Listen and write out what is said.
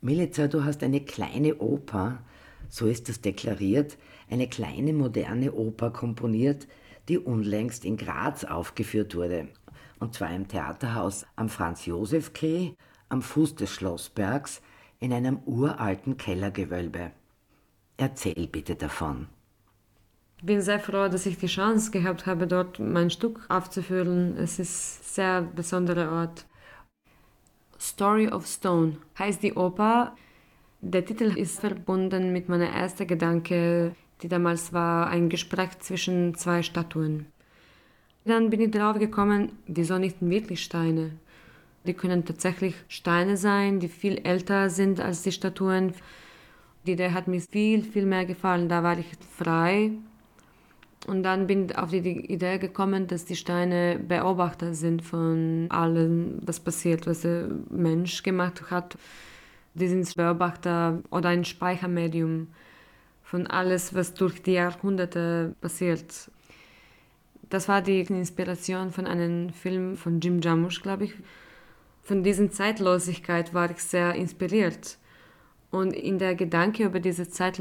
Milica, du hast eine kleine Oper, so ist es deklariert, eine kleine moderne Oper komponiert, die unlängst in Graz aufgeführt wurde. Und zwar im Theaterhaus am Franz-Josef-Quai, am Fuß des Schlossbergs, in einem uralten Kellergewölbe. Erzähl bitte davon. Ich bin sehr froh, dass ich die Chance gehabt habe, dort mein Stück aufzuführen. Es ist ein sehr besonderer Ort. Story of Stone heißt die Oper. Der Titel ist verbunden mit meiner ersten Gedanke, die damals war ein Gespräch zwischen zwei Statuen. Dann bin ich darauf gekommen, wieso nicht wirklich Steine? Die können tatsächlich Steine sein, die viel älter sind als die Statuen. Die Idee hat mir viel, viel mehr gefallen. Da war ich frei. Und dann bin ich auf die Idee gekommen, dass die Steine Beobachter sind von allem, was passiert, was der Mensch gemacht hat. Die sind Beobachter oder ein Speichermedium von alles, was durch die Jahrhunderte passiert. Das war die Inspiration von einem Film von Jim Jarmusch, glaube ich. Von dieser Zeitlosigkeit war ich sehr inspiriert. Und in der Gedanke über diese Zeitlosigkeit